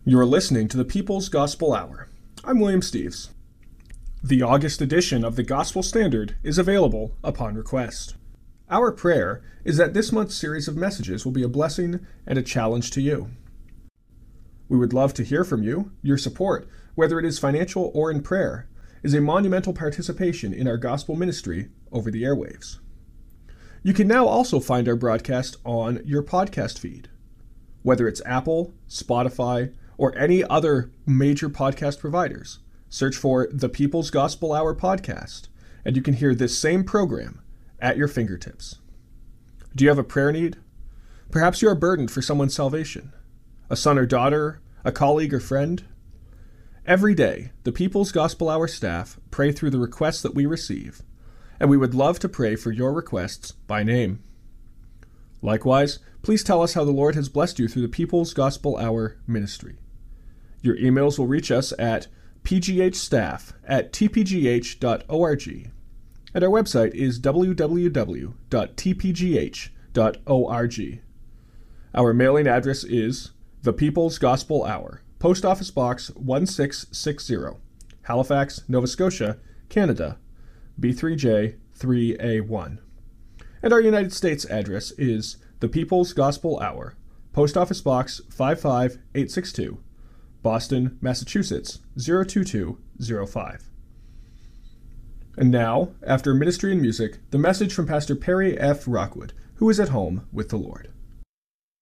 You're listening to the People's Gospel Hour. I'm William Steves. The August edition of the Gospel Standard is available upon request. Our prayer is that this month's series of messages will be a blessing and a challenge to you. We would love to hear from you. Your support, whether it is financial or in prayer, is a monumental participation in our gospel ministry over the airwaves. You can now also find our broadcast on your podcast feed. Whether it's Apple, Spotify, or any other major podcast providers, search for the People's Gospel Hour podcast, and you can hear this same program at your fingertips. Do you have a prayer need? Perhaps you are burdened for someone's salvation, a son or daughter, a colleague or friend. Every day, the People's Gospel Hour staff pray through the requests that we receive, and we would love to pray for your requests by name. Likewise, please tell us how the Lord has blessed you through the People's Gospel Hour ministry. Your emails will reach us at pghstaff@tpgh.org, and our website is www.tpgh.org. Our mailing address is The People's Gospel Hour, Post Office Box 1660, Halifax, Nova Scotia, Canada, B3J 3A1. And our United States address is The People's Gospel Hour, Post Office Box 55862, Boston, Massachusetts 02205. And now, after ministry and music, the message from Pastor Perry F. Rockwood, who is at home with the Lord.